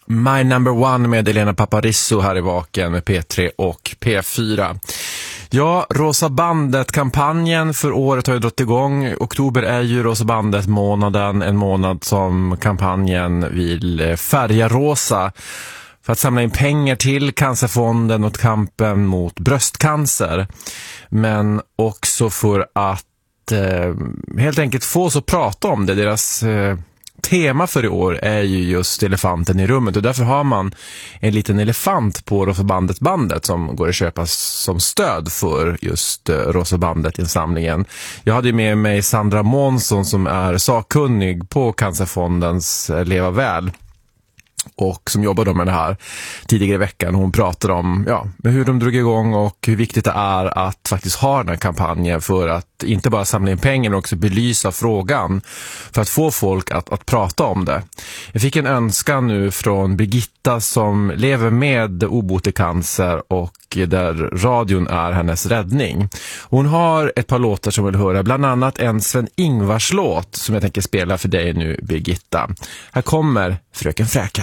My Number One med Elena Paparizou här i Vaken med P3 och P4. Ja, Rosa Bandet-kampanjen för året har ju dragit igång. Oktober är ju Rosa Bandet-månaden, en månad som kampanjen vill färga rosa för att samla in pengar till Cancerfonden och kampen mot bröstcancer. Men också för att helt enkelt få oss att prata om det. Deras tema för i år är ju just elefanten i rummet, och därför har man en liten elefant på Rosa Bandet som går att köpa som stöd för just Rosa Bandet-insamlingen. Jag hade med mig Sandra Månsson som är sakkunnig på Cancerfondens Leva Väl och som jobbar med det här tidigare i veckan. Hon pratar om hur de drog igång och hur viktigt det är att faktiskt ha den här kampanjen för att inte bara samla in pengar men också belysa frågan för att få folk att prata om det. Jag fick en önskan nu från Birgitta som lever med obotlig cancer och där radion är hennes räddning. Hon har ett par låtar som vill höra, bland annat en Sven-Ingvars låt som jag tänker spela för dig nu, Birgitta. Här kommer Fröken Fräken.